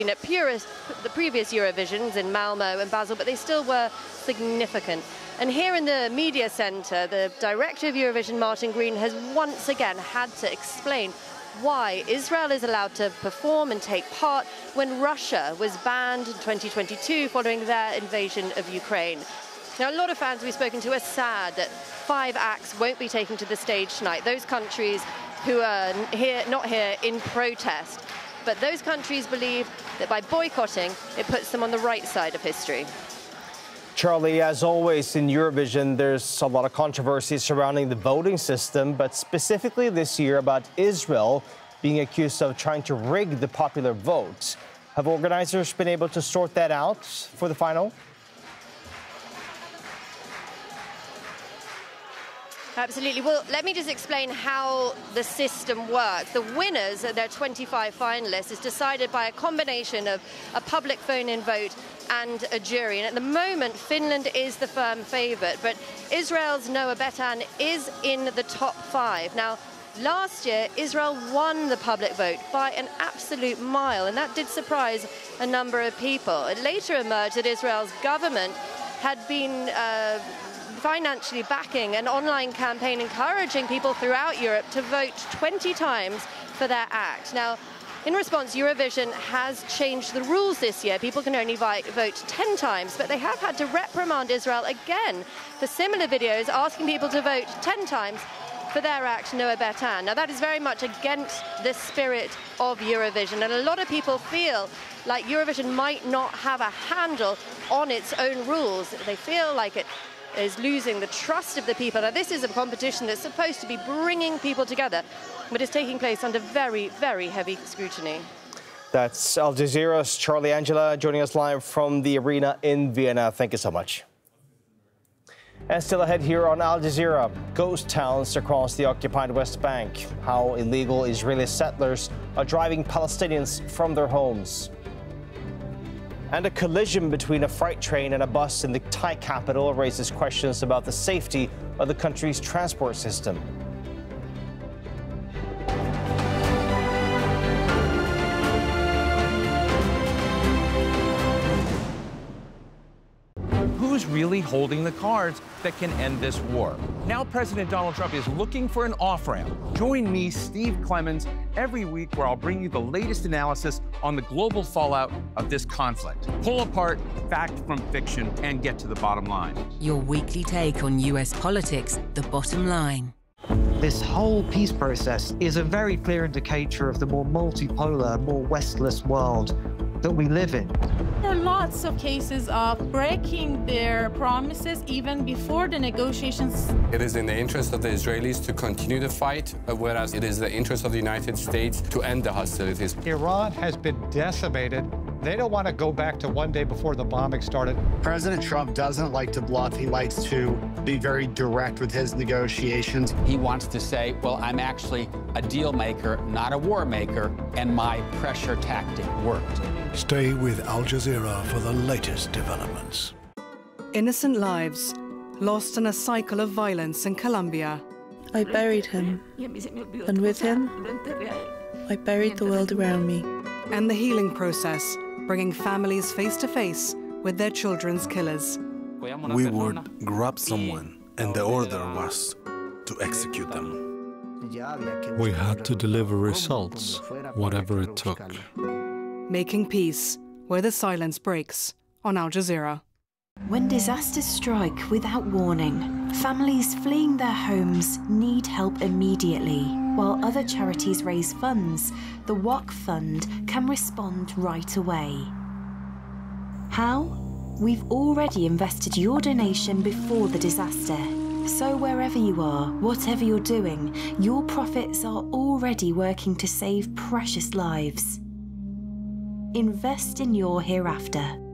At the previous Eurovisions in Malmo and Basel, but they still were significant. And here in the media centre, the director of Eurovision, Martin Green, has once again had to explain why Israel is allowed to perform and take part when Russia was banned in 2022 following their invasion of Ukraine. Now, a lot of fans we've spoken to are sad that 5 acts won't be taken to the stage tonight. Those countries who are not here in protest. But those countries believe that by boycotting, it puts them on the right side of history. Charlie, as always in Eurovision, there's a lot of controversy surrounding the voting system, but specifically this year about Israel being accused of trying to rig the popular vote. Have organizers been able to sort that out for the final? Absolutely. Well, let me just explain how the system works. The winners, there are 25 finalists, is decided by a combination of a public phone-in vote and a jury. And at the moment, Finland is the firm favourite, but Israel's Noah Betan is in the top 5. Now, last year, Israel won the public vote by an absolute mile, and that did surprise a number of people. It later emerged that Israel's government had been financially backing an online campaign encouraging people throughout Europe to vote 20 times for their act. Now, in response, Eurovision has changed the rules this year. People can only vote 10 times, but they have had to reprimand Israel again for similar videos asking people to vote 10 times for their act, Noah Betan. Now, that is very much against the spirit of Eurovision, and a lot of people feel like Eurovision might not have a handle on its own rules. They feel like it is losing the trust of the people. Now, this is a competition that's supposed to be bringing people together, but is taking place under very, very heavy scrutiny. That's Al Jazeera's Charlie Angela joining us live from the arena in Vienna. Thank you so much. And still ahead here on Al Jazeera, ghost towns across the occupied West Bank. How illegal Israeli settlers are driving Palestinians from their homes. And a collision between a freight train and a bus in the Thai capital raises questions about the safety of the country's transport system. Who's really holding the cards that can end this war? Now President Donald Trump is looking for an off-ramp. Join me, Steve Clemons, every week where I'll bring you the latest analysis on the global fallout of this conflict. Pull apart fact from fiction and get to the bottom line. Your weekly take on U.S. politics, The Bottom Line. This whole peace process is a very clear indicator of the more multipolar, more Westless world that we live in. There are lots of cases of breaking their promises even before the negotiations. It is in the interest of the Israelis to continue the fight, whereas it is the interest of the United States to end the hostilities. Iran has been decimated. They don't want to go back to one day before the bombing started. President Trump doesn't like to bluff. He likes to be very direct with his negotiations. He wants to say, well, I'm actually a deal maker, not a war maker, and my pressure tactic worked. Stay with Al Jazeera for the latest developments. Innocent lives lost in a cycle of violence in Colombia. I buried him, and with him, I buried the world around me. And the healing process, bringing families face to face with their children's killers. We would grab someone, and the order was to execute them. We had to deliver results, whatever it took. Making peace, where the silence breaks, on Al Jazeera. When disasters strike without warning, families fleeing their homes need help immediately. While other charities raise funds, the Waqf Fund can respond right away. How? We've already invested your donation before the disaster. So wherever you are, whatever you're doing, your profits are already working to save precious lives. Invest in your hereafter.